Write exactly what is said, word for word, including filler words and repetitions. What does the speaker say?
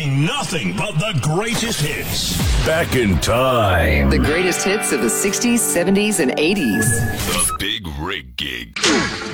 playing nothing but the greatest hits. Back in time. The greatest hits of the sixties, seventies, and eighties. The Big Rig Gig.